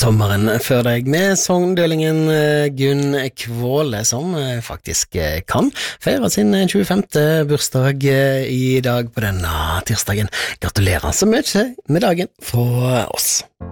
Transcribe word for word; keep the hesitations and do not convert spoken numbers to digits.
sommeren før deg med sangdelingen Gunn Kvåle, som faktisk kan feire sin tjuefemte bursdag i dag på denne tirsdagen. Gratulerer så mye med dagen fra oss.